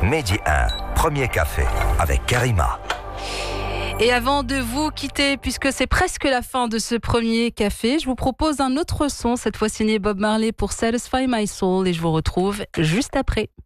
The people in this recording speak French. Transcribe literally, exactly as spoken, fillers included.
Mehdi un, premier café avec Karima. Et avant de vous quitter, puisque c'est presque la fin de ce premier café, je vous propose un autre son, cette fois signé Bob Marley pour Satisfy My Soul, et je vous retrouve juste après.